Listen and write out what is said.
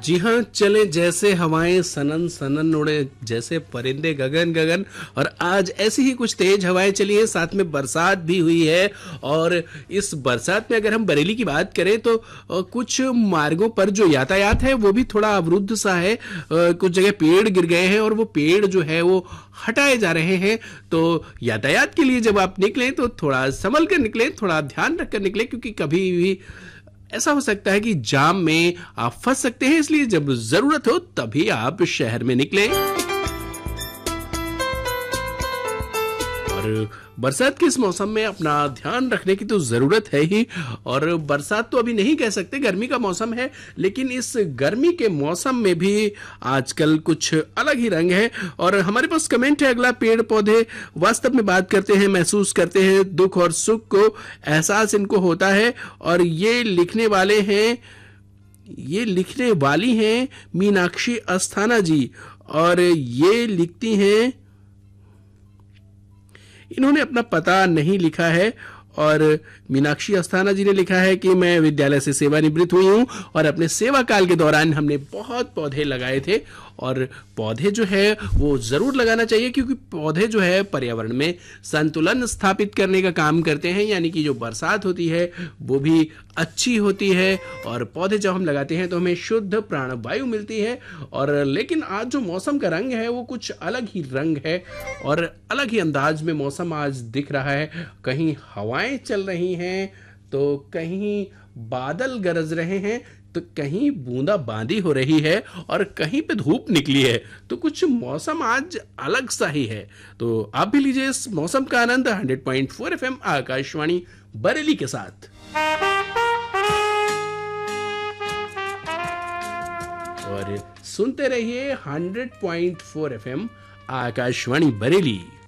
जी हाँ, चले जैसे हवाएं सनन सनन उड़े, जैसे परिंदे गगन गगन। और आज ऐसी ही कुछ तेज हवाएं चली हैं, साथ में बरसात भी हुई है। और इस बरसात में अगर हम बरेली की बात करें तो कुछ मार्गों पर जो यातायात है वो भी थोड़ा अवरुद्ध सा है। कुछ जगह पेड़ गिर गए हैं और वो पेड़ जो है वो हटाए जा रहे हैं। तो यातायात के लिए जब आप निकलें तो थोड़ा संभल कर निकलें, थोड़ा ध्यान रखकर निकलें, क्योंकि कभी भी ऐसा हो सकता है कि जाम में आप फंस सकते हैं। इसलिए जब जरूरत हो तभी आप शहर में निकलें। और बरसात के इस मौसम में अपना ध्यान रखने की तो जरूरत है ही। और बरसात तो अभी नहीं कह सकते, गर्मी का मौसम है, लेकिन इस गर्मी के मौसम में भी आजकल कुछ अलग ही रंग है। और हमारे पास कमेंट है अगला, पेड़ पौधे वास्तव में बात करते हैं, महसूस करते हैं, दुख और सुख को एहसास इनको होता है। और ये लिखने वाली हैं मीनाक्षी अस्थाना जी। और ये लिखती हैं, इन्होंने अपना पता नहीं लिखा है, और मीनाक्षी अस्थाना जी ने लिखा है कि मैं विद्यालय से सेवानिवृत्त हुई हूं और अपने सेवा काल के दौरान हमने बहुत पौधे लगाए थे। और पौधे जो है वो जरूर लगाना चाहिए, क्योंकि पौधे जो है पर्यावरण में संतुलन स्थापित करने का काम करते हैं। यानी कि जो बरसात होती है वो भी अच्छी होती है, और पौधे जब हम लगाते हैं तो हमें शुद्ध प्राणवायु मिलती है। और लेकिन आज जो मौसम का रंग है वो कुछ अलग ही रंग है, और अलग ही अंदाज में मौसम आज दिख रहा है। कहीं हवाएं चल रही हैं, तो कहीं बादल गरज रहे हैं, तो कहीं बूंदा बांदी हो रही है, और कहीं पे धूप निकली है। तो कुछ मौसम आज अलग सा ही है। तो आप भी लीजिए इस मौसम का आनंद 100.4 FM आकाशवाणी बरेली के साथ। और सुनते रहिए 100.4 FM आकाशवाणी बरेली।